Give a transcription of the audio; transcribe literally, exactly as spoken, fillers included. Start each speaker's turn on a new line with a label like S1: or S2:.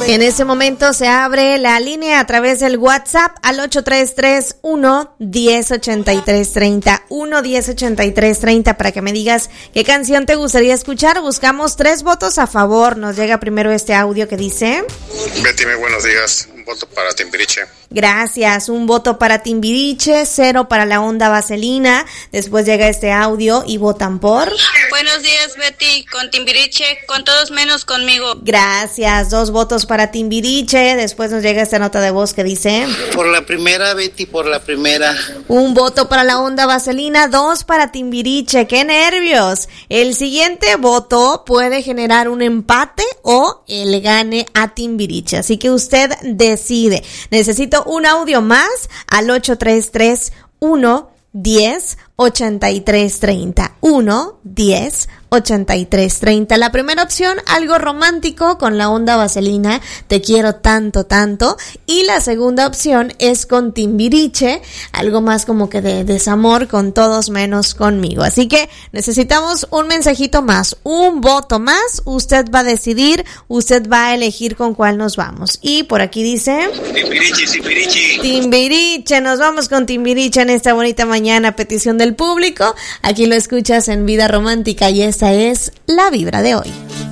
S1: En ese momento se abre la línea a través del WhatsApp al ocho tres tres, uno, diez, ochenta y tres, treinta, uno, diez, ochenta y tres, treinta para que me digas qué canción te gustaría escuchar. Buscamos tres votos a favor. Nos llega primero este audio que dice:
S2: Betty, muy buenos días. Un voto para Timbiriche.
S1: Gracias, un voto para Timbiriche, cero para la onda vaselina. Después llega este audio y votan por...
S3: Buenos días, Betty, con Timbiriche, con todos menos conmigo.
S1: Gracias, dos votos para Timbiriche. Después nos llega esta nota de voz que dice...
S4: Por la primera, Betty, por la primera.
S1: Un voto para la onda vaselina, dos para Timbiriche. ¡Qué nervios! El siguiente voto puede generar un empate o el gane a Timbiriche. Así que usted decide. Necesito un audio más al ocho tres tres, uno, diez, ochenta y tres, treinta. uno, diez, ochenta y tres, treinta. La primera opción, algo romántico con la onda vaselina, te quiero tanto, tanto. Y la segunda opción es con Timbiriche, algo más como que de desamor, con todos menos conmigo. Así que necesitamos un mensajito más, un voto más. Usted va a decidir, usted va a elegir con cuál nos vamos. Y por aquí dice...
S2: Timbiriche, Timbiriche.
S1: Timbiriche, nos vamos con Timbiriche en esta bonita mañana, petición del público. Aquí lo escuchas en Vida Romántica y esta es la vibra de hoy.